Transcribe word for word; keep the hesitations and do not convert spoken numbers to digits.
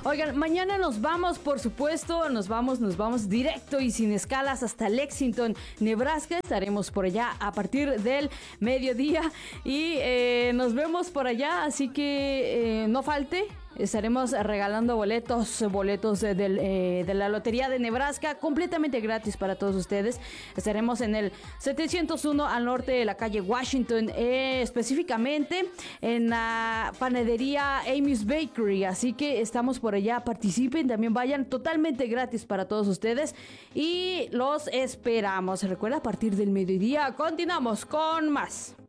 Oigan, mañana nos vamos, por supuesto, nos vamos, nos vamos directo y sin escalas hasta Lexington, Nebraska. Estaremos por allá a partir del mediodía y eh, nos vemos por allá, así que eh, no falte. Estaremos regalando boletos, boletos de, de, de la Lotería de Nebraska, completamente gratis para todos ustedes. Estaremos en el setecientos uno al norte de la calle Washington, eh, específicamente en la panadería Amy's Bakery. Así que estamos por allá, participen, también vayan, totalmente gratis para todos ustedes. Y los esperamos. Recuerda, a partir del mediodía continuamos con más.